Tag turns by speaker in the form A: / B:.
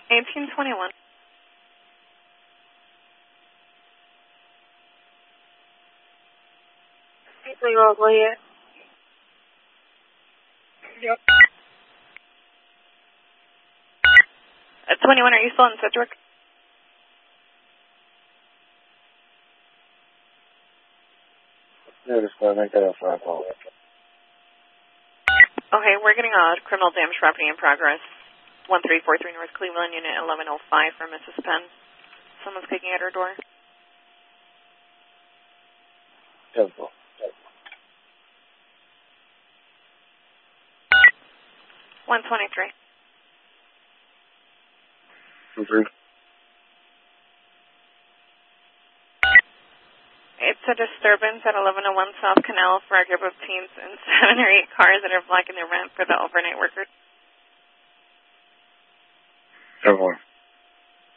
A: 1821.
B: Legal, go ahead. Yep.
A: 21, are you still in Sedgwick?
C: Yeah, just want to make that a phone call.
A: Okay, we're getting a criminal damage property in progress. 1343 North Cleveland, Unit 1105 for Mrs. Penn. Someone's kicking at her door. 123. It's a disturbance at 1101 South Canal for a group of teens and 7 or 8 cars that are blocking the ramp for the overnight workers.
C: 7-1.